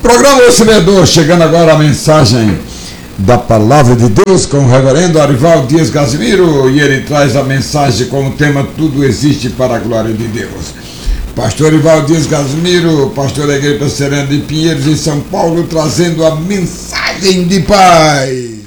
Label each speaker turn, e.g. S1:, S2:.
S1: Programa O Semeador, chegando agora a mensagem da Palavra de Deus com o reverendo Arivaldo Dias Casimiro, e ele traz a mensagem com o tema Tudo Existe para a Glória de Deus. Pastor Arivaldo Dias Casimiro, pastor da Igreja Serena de Pinheiros, em São Paulo, trazendo a mensagem de paz.